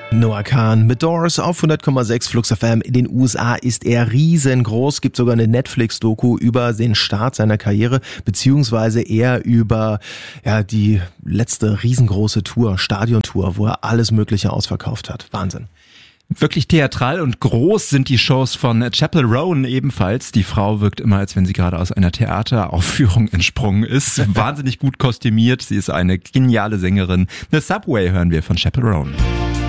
Noah Kahan mit Doors auf 100,6 Flux FM. In den USA ist er riesengroß. Gibt sogar eine Netflix-Doku über den Start seiner Karriere, beziehungsweise eher über die letzte riesengroße Tour, Stadiontour, wo er alles Mögliche ausverkauft hat. Wahnsinn. Wirklich theatral und groß sind die Shows von Chappell Roan ebenfalls. Die Frau wirkt immer, als wenn sie gerade aus einer Theateraufführung entsprungen ist. Wahnsinnig gut kostümiert. Sie ist eine geniale Sängerin. The Subway hören wir von Chappell Roan.